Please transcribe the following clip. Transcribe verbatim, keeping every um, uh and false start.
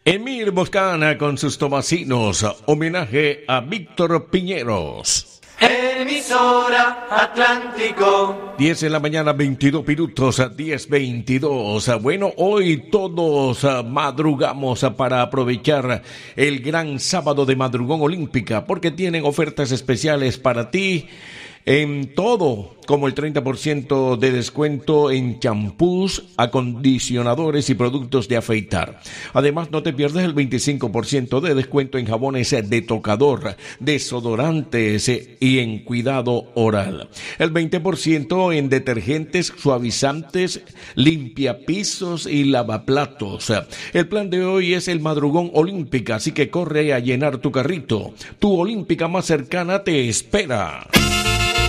Emir Boscana con sus tomasinos, homenaje a Víctor Piñeros. Emisora Atlántico. diez en la mañana, veintidós minutos, diez veintidós. Bueno, hoy todos madrugamos para aprovechar el gran sábado de Madrugón Olímpica, porque tienen ofertas especiales para ti en todo, como el treinta por ciento de descuento en champús, acondicionadores y productos de afeitar. Además, no te pierdas el veinticinco por ciento de descuento en jabones de tocador, desodorantes y en cuidado oral. El veinte por ciento en detergentes, suavizantes, limpiapisos y lavaplatos. El plan de hoy es el Madrugón Olímpica, así que corre a llenar tu carrito. Tu Olímpica más cercana te espera.